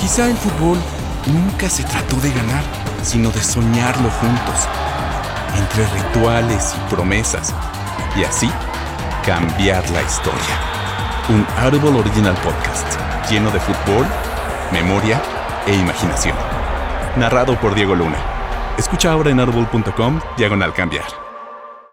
Quizá el fútbol nunca se trató de ganar, sino de soñarlo juntos, entre rituales y promesas, y así cambiar la historia. Un Audible Original Podcast, lleno de fútbol, memoria e imaginación. Narrado por Diego Luna. Escucha ahora en audible.com/cambiar.